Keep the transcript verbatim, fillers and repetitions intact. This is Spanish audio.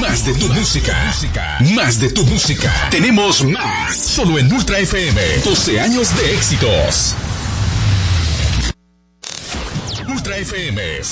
Más de tu música. Más de tu música. Tenemos más. Solo en Ultra F M. doce años de éxitos. Ultra F M